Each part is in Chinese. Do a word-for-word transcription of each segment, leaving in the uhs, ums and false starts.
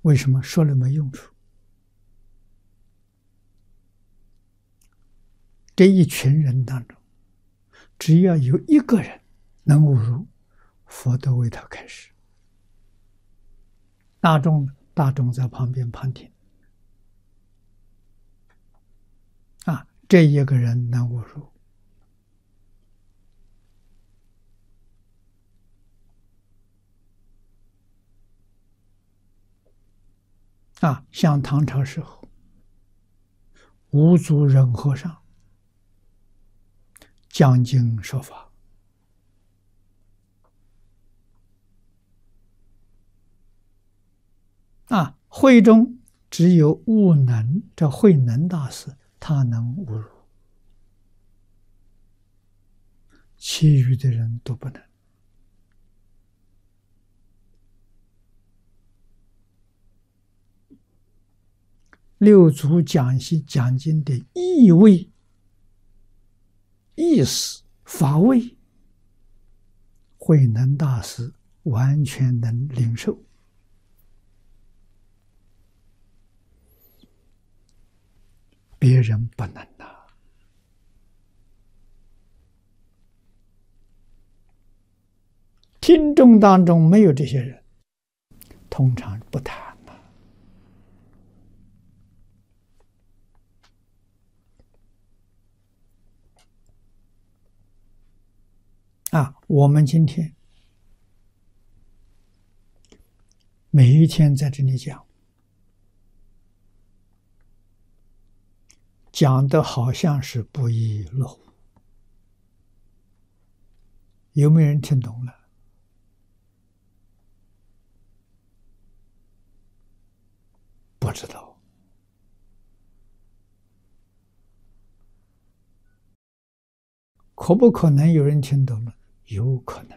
为什么说了没用处？这一群人当中，只要有一个人能悟入，佛都为他开示。大众大众在旁边旁听，啊，这一个人能悟入，啊，像唐朝时候，无足忍和尚讲经说法，啊，会中只有悟能这慧能大师，他能悟入，其余的人都不能。六祖讲习讲经的意味、意思、法味，慧能大师完全能领受，别人不能呐、啊。听众当中没有这些人，通常不谈呐、啊。啊，我们今天每一天在这里讲，讲的好像是不亦乐乎，有没有人听懂了？不知道。可不可能有人听懂了？有可能。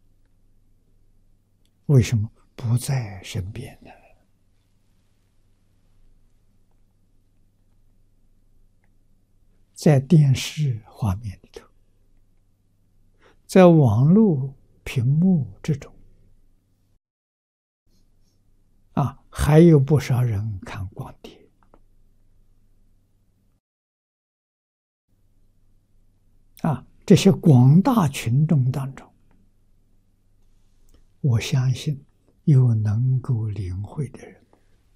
为什么？不在身边呢？在电视画面里头，在网络屏幕这种，啊，还有不少人看光碟。啊，这些广大群众当中，我相信有能够领会的人。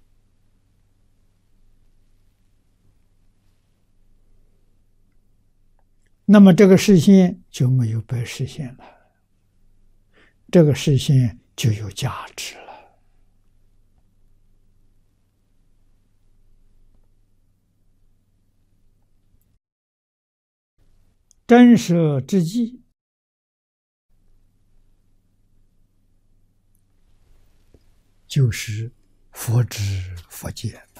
那么这个视线就没有被实现了，这个视线就有价值了。真舍之际，就是佛知佛见。